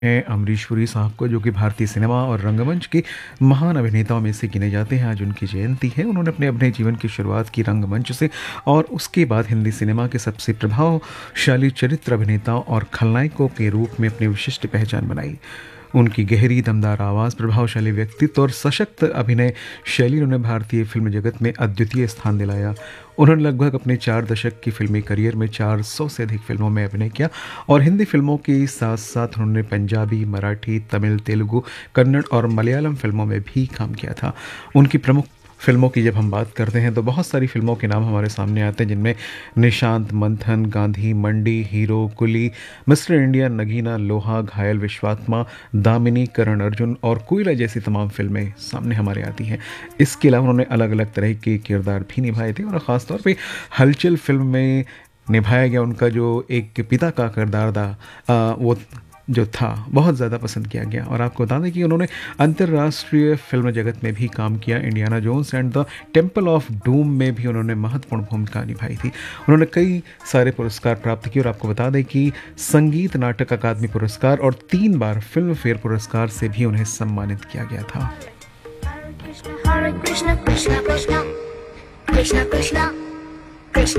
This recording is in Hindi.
हैं अमरीश पुरी साहब को, जो कि भारतीय सिनेमा और रंगमंच के महान अभिनेताओं में से गिने जाते हैं। आज उनकी जयंती है। उन्होंने अपने जीवन की शुरुआत की रंगमंच से और उसके बाद हिंदी सिनेमा के सबसे प्रभावशाली चरित्र अभिनेताओं और खलनायकों के रूप में अपनी विशिष्ट पहचान बनाई। उनकी गहरी दमदार आवाज़, प्रभावशाली व्यक्तित्व और सशक्त अभिनय शैली ने उन्हें भारतीय फिल्म जगत में अद्वितीय स्थान दिलाया। उन्होंने लगभग अपने 4 दशक की फिल्मी करियर में 400 से अधिक फिल्मों में अभिनय किया और हिंदी फिल्मों के साथ साथ उन्होंने पंजाबी, मराठी, तमिल, तेलुगु, कन्नड़ और मलयालम फिल्मों में भी काम किया था। उनकी प्रमुख फिल्मों की जब हम बात करते हैं तो बहुत सारी फिल्मों के नाम हमारे सामने आते हैं, जिनमें निशांत, मंथन, गांधी, मंडी, हीरो, कुली, मिस्टर इंडिया, नगीना, लोहा, घायल, विश्वात्मा, दामिनी, करण अर्जुन और कोयला जैसी तमाम फिल्में सामने हमारे आती हैं। इसके अलावा उन्होंने अलग अलग तरह के किरदार भी निभाए थे और ख़ासतौर पे हलचल फिल्म में निभाया गया उनका जो एक पिता का किरदार था, वो जो था बहुत ज़्यादा पसंद किया गया। और आपको बता दें कि उन्होंने अंतर्राष्ट्रीय फिल्म जगत में भी काम किया। Indiana Jones and the temple of doom में भी उन्होंने महत्वपूर्ण भूमिका निभाई थी। उन्होंने कई सारे पुरस्कार प्राप्त किए और आपको बता दें कि संगीत नाटक अकादमी पुरस्कार और 3 बार फिल्म फेयर पुरस्कार से भी उन्हें सम्मानित किया गया था। Hare Krishna, Krishna Krishna, Krishna Krishna, Krishna